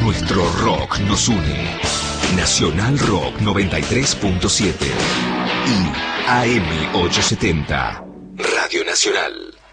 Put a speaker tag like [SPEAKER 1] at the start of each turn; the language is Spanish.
[SPEAKER 1] Nuestro rock nos une. Nacional Rock 93.7 y AM 870. Radio Nacional.